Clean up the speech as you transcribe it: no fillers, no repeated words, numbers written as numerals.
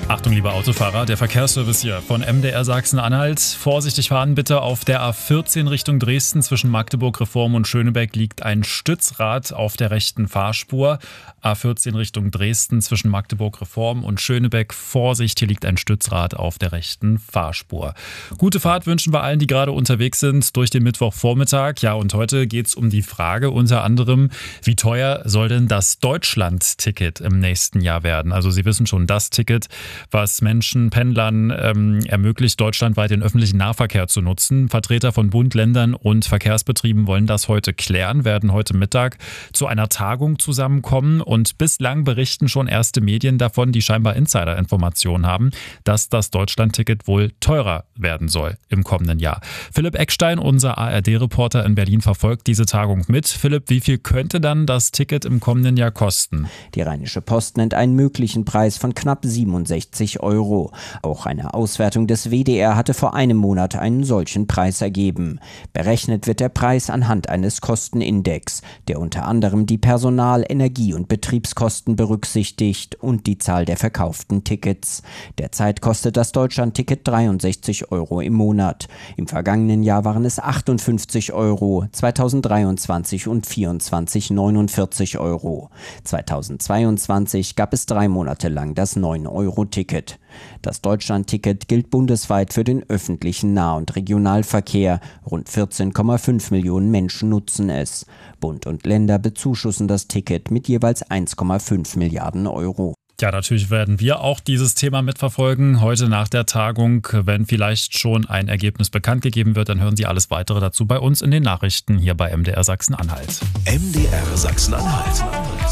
Achtung, liebe Autofahrer, der Verkehrsservice hier von MDR Sachsen-Anhalt. Vorsichtig fahren bitte. Auf der A14 Richtung Dresden zwischen Magdeburg, Reform und Schönebeck liegt ein Stützrad auf der rechten Fahrspur. A14 Richtung Dresden zwischen Magdeburg, Reform und Schönebeck. Vorsicht, hier liegt ein Stützrad auf der rechten Fahrspur. Gute Fahrt wünschen wir allen, die gerade unterwegs sind durch den Mittwochvormittag. Ja, und heute geht es um die Frage unter anderem, wie teuer soll denn das Deutschland-Ticket im nächsten Jahr werden? Also Sie wissen schon, das Ticket, was Menschen, Pendlern ermöglicht, deutschlandweit den öffentlichen Nahverkehr zu nutzen. Vertreter von Bund, Ländern und Verkehrsbetrieben wollen das heute klären, werden heute Mittag zu einer Tagung zusammenkommen. Und bislang berichten schon erste Medien davon, die scheinbar Insider-Informationen haben, dass das Deutschland-Ticket wohl teurer werden soll im kommenden Jahr. Philipp Eckstein, unser ARD-Reporter in Berlin, verfolgt diese Tagung mit. Philipp, wie viel könnte dann das Ticket im kommenden Jahr kosten? Die Rheinische Post nennt einen möglichen Preis von knapp 67 €. Auch eine Auswertung des WDR hatte vor einem Monat einen solchen Preis ergeben. Berechnet wird der Preis anhand eines Kostenindex, der unter anderem die Personal-, Energie- und Betriebskosten berücksichtigt und die Zahl der verkauften Tickets. Derzeit kostet das Deutschland-Ticket 63 € im Monat. Im vergangenen Jahr waren es 58 €, 2023 und 2024 49 €. 2022 gab es 3 Monate lang das 9-Euro-Ticket. Das Deutschland-Ticket gilt bundesweit für den öffentlichen Nah- und Regionalverkehr. Rund 14,5 Millionen Menschen nutzen es. Bund und Länder bezuschussen das Ticket mit jeweils 1,5 Milliarden €. Ja, natürlich werden wir auch dieses Thema mitverfolgen. Heute nach der Tagung, wenn vielleicht schon ein Ergebnis bekannt gegeben wird, dann hören Sie alles weitere dazu bei uns in den Nachrichten hier bei MDR Sachsen-Anhalt. MDR Sachsen-Anhalt.